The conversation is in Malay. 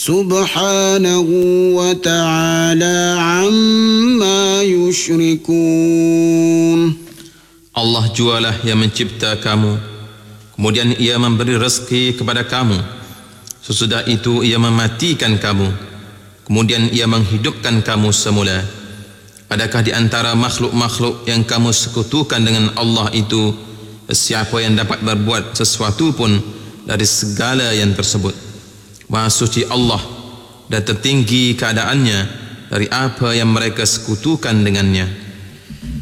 سبحانه وتعالى عما يشركون. Allah jualah yang mencipta kamu, kemudian ia memberi rezeki kepada kamu. Sesudah itu ia mematikan kamu, kemudian ia menghidupkan kamu semula. Adakah di antara makhluk-makhluk yang kamu sekutukan dengan Allah itu siapa yang dapat berbuat sesuatu pun dari segala yang tersebut? Maha suci Allah dan tertinggi keadaannya dari apa yang mereka sekutukan dengannya.